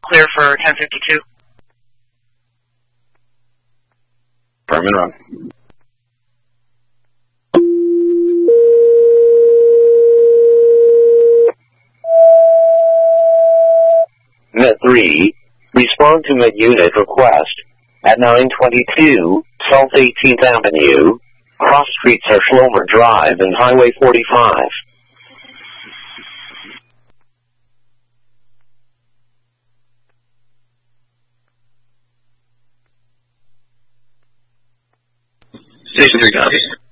clear for 1052. Firm and run. Met 3, respond to Met Unit request at 922 South 18th Avenue. Cross streets are Schlomer Drive and Highway 45. Station 3 copies.